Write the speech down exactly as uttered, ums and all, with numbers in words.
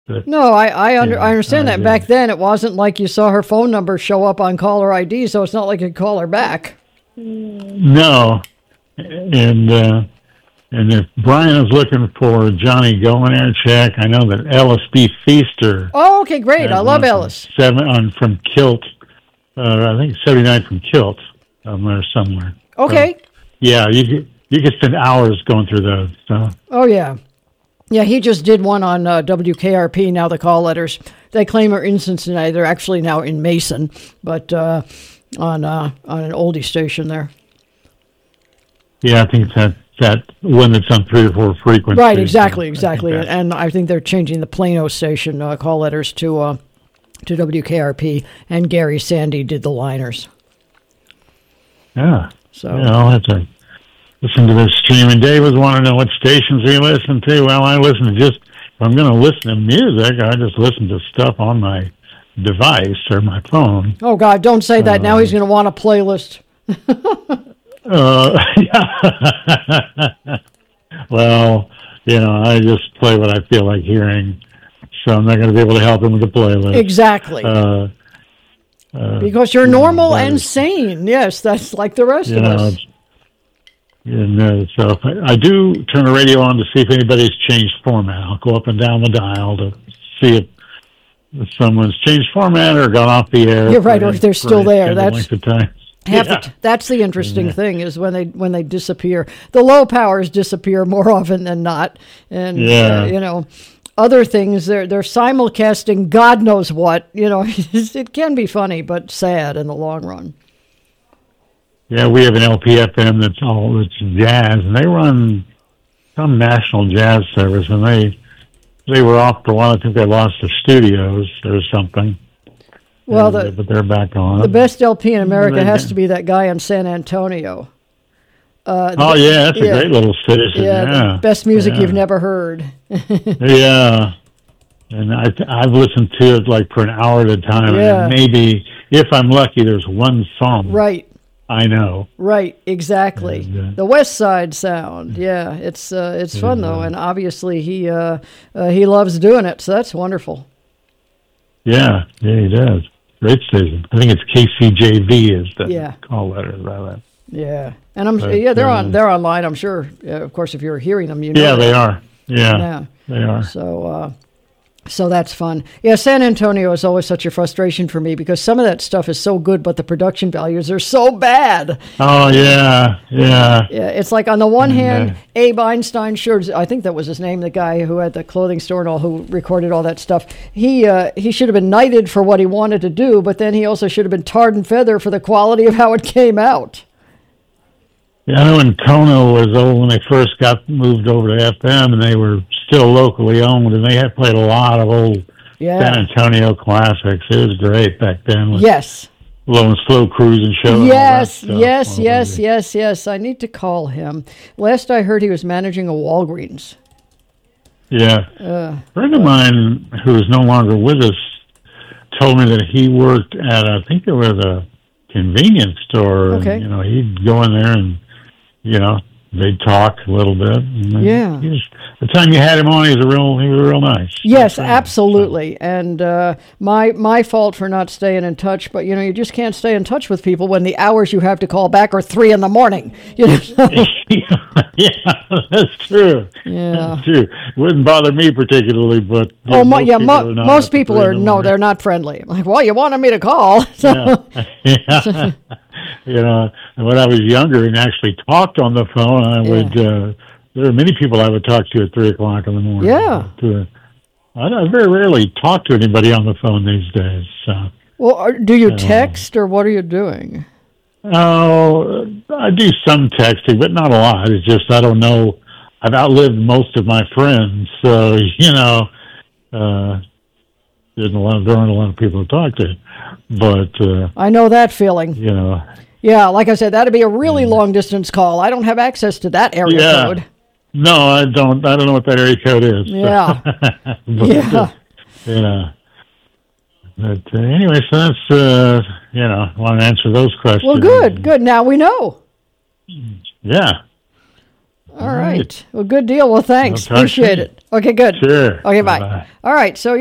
But, no, I I, under, yeah, I understand I that. Back then, it wasn't like you saw her phone number show up on caller I D, so it's not like you could call her back. No, and uh, and if Brian is looking for Johnny Go-In-Air check, I know that Ellis B. Feaster. Oh, okay, great. I love Ellis. Seven on from Kilt. Uh, I think seventy-nine from Kilt, um, there somewhere. Okay. So, yeah, you could, you could spend hours going through those. So. Oh yeah, yeah. He just did one on uh, W K R P. Now the call letters they claim are in Cincinnati. They're actually now in Mason, but uh, on uh, on an oldie station there. Yeah, I think it's that that one that's on three or four frequencies. Right. Exactly. Exactly. I and I think they're changing the Plano station uh, call letters to. Uh, to W K R P, and Gary Sandy did the liners. Yeah. So yeah, I'll have to listen to this stream. And Dave was wanting to know what stations we listen to. Well, I listen to just, if I'm going to listen to music, I just listen to stuff on my device or my phone. Oh, God, don't say that. Uh, now he's going to want a playlist. uh, yeah. Well, you know, I just play what I feel like hearing. So I'm not going to be able to help him with the playlist. Exactly. Uh, uh, because you're normal and sane. Yes, that's like the rest you of know, us. And, uh, so I, I do turn the radio on to see if anybody's changed format. I'll go up and down the dial to see if, if someone's changed format or gone off the air. You're right, or if they're still there. That's length of time. Half yeah. the, that's the interesting yeah. thing is when they when they disappear. The low powers disappear more often than not, and yeah. uh, you know. Other things, they're, they're simulcasting God knows what. You know, it can be funny, but sad in the long run. Yeah, we have an L P F M that's all it's jazz, and they run some national jazz service, and they they were off for a while. I think they lost their studios or something. Well, and, the, but they're back on. The best L P in America has to be that guy in San Antonio. Uh, oh, yeah, that's yeah. a great little station. Yeah, yeah. The best music yeah. you've never heard. yeah. And I, I've listened to it like for an hour at a time. Yeah. And maybe, if I'm lucky, there's one song. Right. I know. Right, exactly. And, uh, the West Side Sound. Yeah, it's uh, it's fun, yeah. though. And obviously he uh, uh, he loves doing it, so that's wonderful. Yeah, yeah, he does. Great station. I think it's K C J V is the yeah. call letter. That. Yeah, and I'm But, yeah they're uh, on they're online. I'm sure. Uh, of course, if you're hearing them, you know. Yeah, that. they are. Yeah, yeah, they are. So, uh, so that's fun. Yeah, San Antonio is always such a frustration for me because some of that stuff is so good, but the production values are so bad. Oh yeah, yeah. Yeah, it's like on the one Mm-hmm. hand, Abe Einstein, sure, I think that was his name, the guy who had the clothing store and all, who recorded all that stuff. He uh, he should have been knighted for what he wanted to do, but then he also should have been tarred and feather for the quality of how it came out. Yeah, I know when Kona was old, when they first got moved over to F M, and they were still locally owned, and they had played a lot of old yeah. San Antonio classics. It was great back then. With yes. Low and Slow Cruise and Show. Yes, and yes, oh, yes, baby. yes, yes. I need to call him. Last I heard, he was managing a Walgreens. Yeah. Uh, a friend of mine who is no longer with us told me that he worked at, I think it was a convenience store. Okay. And, you know, he'd go in there and, you know, they'd talk a little bit. And yeah. He was, the time you had him on, he was a real, he was real nice. Yes, absolutely. And uh, my my fault for not staying in touch, but you know, you just can't stay in touch with people when the hours you have to call back are three in the morning. You know. Yeah, that's true. Yeah, that's true. It wouldn't bother me particularly, but oh, mo- yeah, people mo- are most people are no, they're not friendly. I'm like, well, you wanted me to call. So. Yeah. yeah. You know, when I was younger and actually talked on the phone, I yeah. would. Uh, there are many people I would talk to at three o'clock in the morning. Yeah. To, I, I very rarely talk to anybody on the phone these days. So. Well, are, do you text uh, or what are you doing? Oh, I do some texting, but not a lot. It's just I don't know. I've outlived most of my friends, so you know, uh, there's a lot. There aren't a lot of people to talk to, but uh, I know that feeling. You know. Yeah, like I said, that'd be a really long distance call. I don't have access to that area yeah. code. No, I don't. I don't know what that area code is. Yeah. but, yeah. Uh, you know. But uh, anyway, so that's, uh, you know, I want to answer those questions. Well, good, good. Now we know. Yeah. All right. Well, good deal. Well, thanks. I'll talk to Appreciate you. it. Okay, good. Sure. Okay, bye. Bye-bye. All right. So